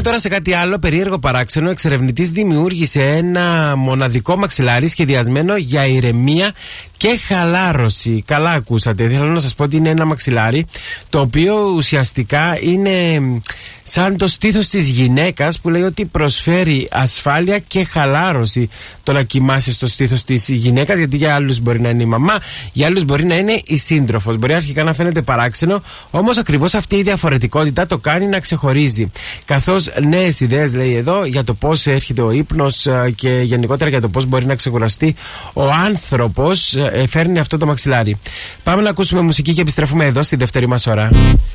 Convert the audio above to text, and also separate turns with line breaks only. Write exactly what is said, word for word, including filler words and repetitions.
τώρα σε κάτι άλλο περίεργο παράξενο. Ο εξερευνητής δημιούργησε ένα μοναδικό μαξιλάρι σχεδιασμένο για ηρεμία και χαλάρωση. Καλά ακούσατε. Θέλω να σας πω ότι είναι ένα μαξιλάρι το οποίο ουσιαστικά είναι σαν το στήθος της γυναίκας, που λέει ότι προσφέρει ασφάλεια και χαλάρωση το να κοιμάσαι στο στήθος της γυναίκας, γιατί για άλλους μπορεί να είναι η μαμά, για άλλους μπορεί να είναι η σύντροφος. Μπορεί αρχικά να φαίνεται παράξενο, όμως ακριβώς αυτή η διαφορετικότητα το κάνει να ξεχωρίζει. Καθώς νέες ιδέες, λέει εδώ, για το πώς έρχεται ο ύπνος και γενικότερα για το πώς μπορεί να ξεκουραστεί ο άνθρωπος, φέρνει αυτό το μαξιλάρι. Πάμε να ακούσουμε μουσική και επιστρέφουμε εδώ στη δεύτερη μας ώρα.